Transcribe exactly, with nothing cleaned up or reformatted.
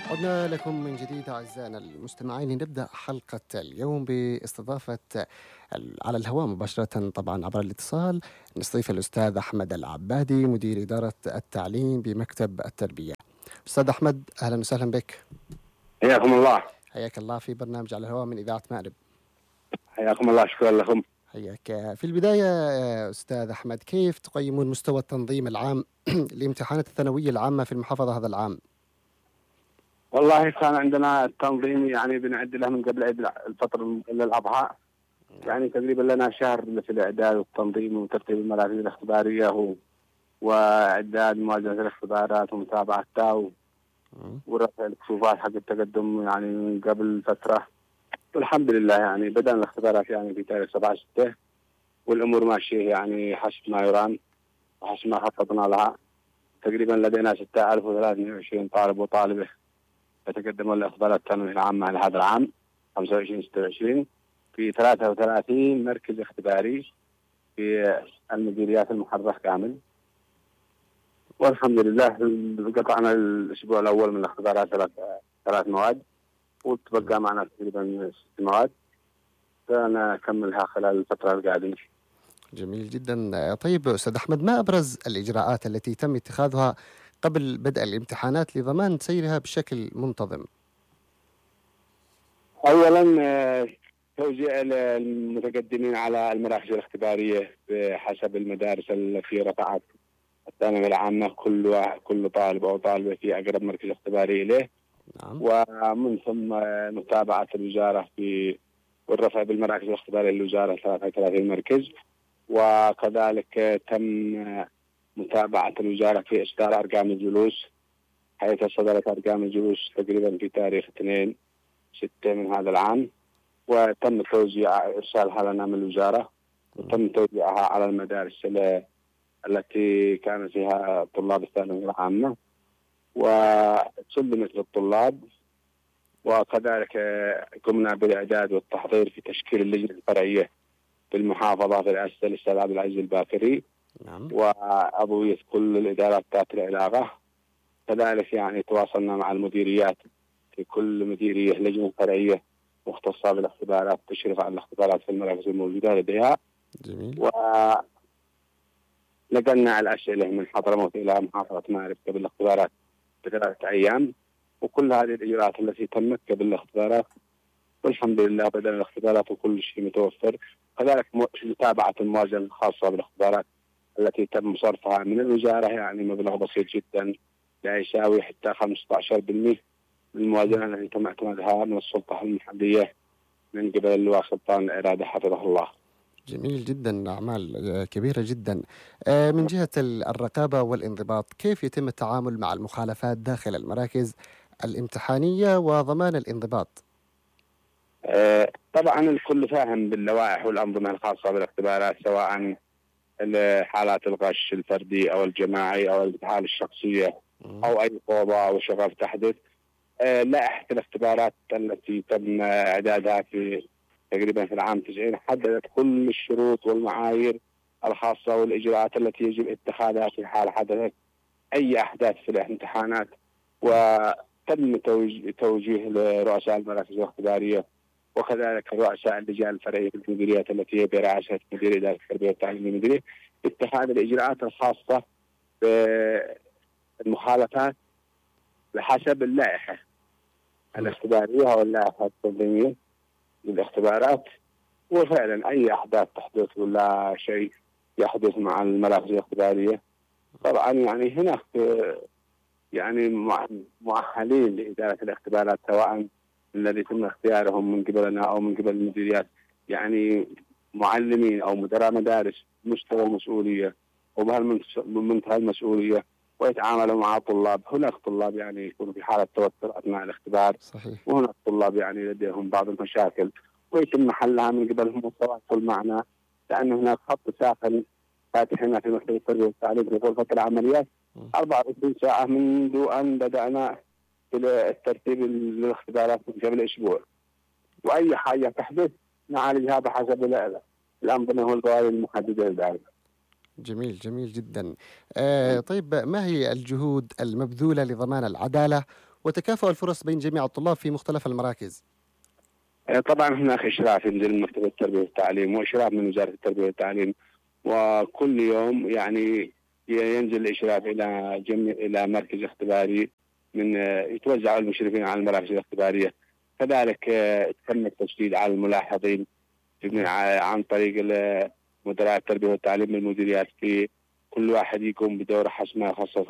عدنا لكم من جديد أعزائنا المستمعين. نبدأ حلقة اليوم باستضافة ال- على الهواء مباشرة طبعا عبر الاتصال نستضيف الأستاذ أحمد العبادي مدير إدارة التعليم بمكتب التربية. أستاذ أحمد، أهلا وسهلا بك. حياكم الله. حياك الله في برنامج على الهواء من إذاعة مأرب. حياكم الله، شكرا لكم. حياك. في البداية أستاذ أحمد، كيف تقيمون مستوى التنظيم العام لامتحانات الثانوية العامة في المحافظة هذا العام؟ والله كان عندنا التنظيم يعني بنعد له من قبل عيد الفطر إلى الأضحى، يعني تقريبا لنا شهر في الإعداد والتنظيم وترتيب المراكز الاختبارية و... وإعداد موازنة الاختبارات ومتابعتها و... ورفع الكشوفات حق التقدم يعني من قبل فترة. والحمد لله يعني بدأنا الاختبارات يعني في تاريخ سبعة ستة، والأمور ماشية يعني حسب ما يرام وحسب ما خططنا لها. تقريبا لدينا ستة آلاف وثلاثمائة وعشرين طالب وطالبة يتقدمون لاختبارات الثانوية العامة لهذا العام خمسة وعشرين ستة وعشرين في ثلاثة وثلاثين مركز اختباري في المديريات المحرة كامل. والحمد لله قطعنا الأسبوع الأول من الاختبارات ثلاث ثلاث مواد، وتبقى معنا تقريبا ست مواد سنكملها خلال الفترة القادمة. جميل جدا. طيب أستاذ أحمد، ما أبرز الإجراءات التي تم اتخاذها قبل بدء الامتحانات لضمان سيرها بشكل منتظم؟ أولا توزيع المتقدمين على المراكز الاختبارية بحسب المدارس التي رفعت الثانوية العامة، كل كل طالب أو طالبة في أقرب مركز اختباري إليه. نعم. ومن ثم متابعة الوزارة في والرفع بالمراكز الاختبارية للوزارة ثلاثة وثلاثين مركز، وكذلك تم متابعة الوزارة في إصدار أرقام الجلوس، حيث صدرت أرقام الجلوس تقريبا في تاريخ اثنين ستة من هذا العام، وتم توزيع إرسالها لنا من الوزارة وتم توزيعها على المدارس التي كان فيها طلاب الثانوية العامة وسلمت للطلاب. وكذلك قمنا بالإعداد والتحضير في تشكيل اللجنة الفرعية في المحافظة في رئاسة الأستاذ عبد العزيز الباكري. نعم. وعضوية كل الإدارات ذات العلاقة. كذلك يعني تواصلنا مع المديريات في كل مديرية لجنة فرعية مختصة بالاختبارات تشرف على الاختبارات في المراكز الموجودة لديها. جميل. ونقلنا الأسئلة من حضرموت إلى محافظة مأرب قبل الاختبارات بثلاثة أيام، وكل هذه الإجراءات التي تمت قبل الاختبارات والحمد لله بدأنا الاختبارات وكل شيء متوفر. كذلك متابعة الموازنة الخاصة بالاختبارات التي تم صرفها من الوزارة يعني مبلغ بسيط جدا لا يساوي حتى خمسة عشر بالمئة من الموازنة التي تم اعتمادها من السلطة المحلية من قبل اللواء سلطان الإرادة حفظه الله. جميل جدا، أعمال كبيرة جدا. من جهة الرقابة والانضباط، كيف يتم التعامل مع المخالفات داخل المراكز الامتحانية وضمان الانضباط؟ طبعا الكل فاهم باللوائح والأنظمة الخاصة بالاختبارات، سواء حالات الغش الفردي أو الجماعي أو الانتحال الشخصية أو أي فوضى أو شغف تحدث. لائحة الاختبارات التي تم إعدادها في تقريبا في العام تسعين حددت كل الشروط والمعايير الخاصة والإجراءات التي يجب اتخاذها في حال حدثت أي أحداث في الامتحانات، وتم توجيه لرؤساء المراكز الاختبارية وكذلك رؤساء اللجان الفرعية في المديريات التي هي برئاسة مدير إدارة التربية والتعليم المديري اتخاذ الإجراءات الخاصة بالمخالفات بحسب اللائحة الاختبارية واللائحة التنظيمية للاختبارات. وفعلا أي أحداث تحدث ولا شيء يحدث مع المراكز الاختبارية طبعا يعني هناك يعني مؤهلين لإدارة الاختبارات، سواء الذي تم اختيارهم من قبلنا أو من قبل المديريات، يعني معلمين أو مدراء مدارس مستوى المسؤولية وبهالمنتهى المسؤولية ويتعاملوا مع طلاب. هناك طلاب يعني يكونوا في حالة توتر أثناء الاختبار. صحيح. وهناك طلاب يعني لديهم بعض المشاكل ويتم حلها من قبلهم والتواصل معنا، لأن هناك خط ساخن فاتح هنا في مكتب التربية والتعليم في غرفة العمليات أربعة وعشرين ساعة منذ أن بدأنا الترتيب للاختبارات من قبل أسبوع، وأي حاجة تحدث نعالجها بحسب الأنظمة والقوانين المحددة لذلك. جميل جميل جدا. آه طيب، ما هي الجهود المبذولة لضمان العدالة وتكافؤ الفرص بين جميع الطلاب في مختلف المراكز؟ طبعا هناك إشراف من مكتب التربية والتعليم وإشراف من وزارة التربية والتعليم، وكل يوم يعني ينزل الإشراف إلى جميع إلى مركز اختباري من يتوزع المشرفين على المراكز الاختبارية. كذلك تم التشديد على الملاحظين عن طريق مدراء التربية والتعليم بالمديريات، في كل واحد يقوم بدوره حسب ما يخصص